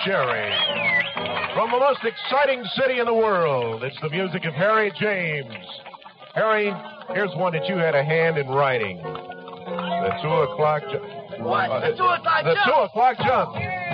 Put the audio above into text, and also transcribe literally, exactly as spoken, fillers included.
Sherry. From the most exciting city in the world, it's the music of Harry James. Harry, here's one that you had a hand in writing. The two o'clock jump. What? The two o'clock the jump? The two o'clock jump.